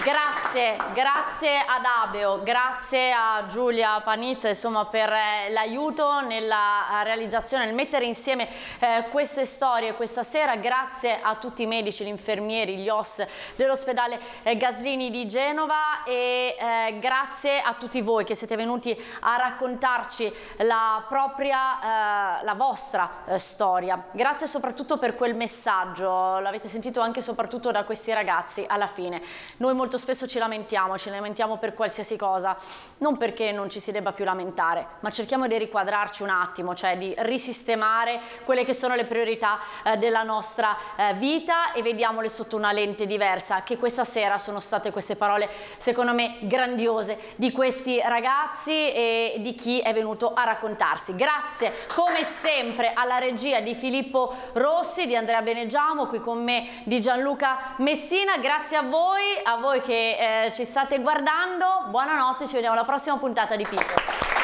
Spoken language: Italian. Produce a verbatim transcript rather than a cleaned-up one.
Grazie, grazie ad Abeo, grazie a Giulia Panizza insomma per eh, l'aiuto nella realizzazione, nel mettere insieme eh, queste storie questa sera. Grazie a tutti i medici, gli infermieri, gli O S dell'ospedale eh, Gaslini di Genova e eh, grazie a tutti voi che siete venuti a raccontarci la propria, eh, la vostra eh, storia. Grazie soprattutto per quel messaggio, l'avete sentito anche e soprattutto da questi ragazzi alla fine. Noi molto spesso ci lamentiamo, ci lamentiamo per qualsiasi cosa, non perché non ci si debba più lamentare, ma cerchiamo di riquadrarci un attimo, cioè di risistemare quelle che sono le priorità eh, della nostra eh, vita e vediamole sotto una lente diversa, che questa sera sono state queste parole secondo me grandiose di questi ragazzi e di chi è venuto a raccontarsi. Grazie come sempre alla regia di Filippo Rossi, di Andrea Benegiamo, qui con me di Gianluca Messina. Grazie a voi, a voi che eh, ci state guardando, buonanotte, ci vediamo alla prossima puntata di Picco.